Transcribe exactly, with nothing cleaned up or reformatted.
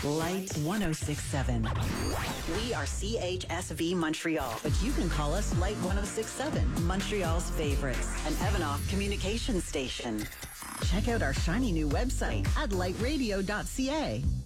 Light one oh six seven. We are C H S V Montreal, but you can call us Light one oh six seven, Montreal's favorites, an Evanoff communication station. Check out our shiny new website at light radio dot c a.